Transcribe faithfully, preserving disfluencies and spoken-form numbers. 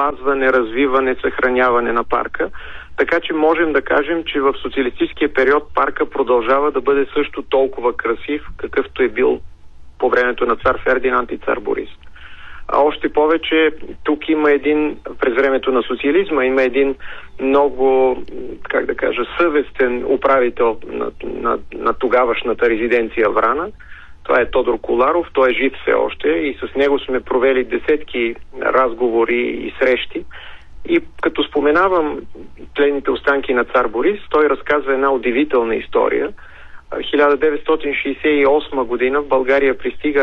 опазване, развиване, съхраняване на парка. Така че можем да кажем, че в социалистическия период парка продължава да бъде също толкова красив, какъвто е бил по времето на цар Фердинанд и цар Борис. А още повече, тук има един, през времето на социализма, има един много, как да кажа, съвестен управител на, на, на тогавашната резиденция Врана. Това е Тодор Коларов, той е жив все още и с него сме провели десетки разговори и срещи. И като споменавам тленните останки на цар Борис, той разказва една удивителна история. хиляда деветстотин шейсет и осма година в България пристига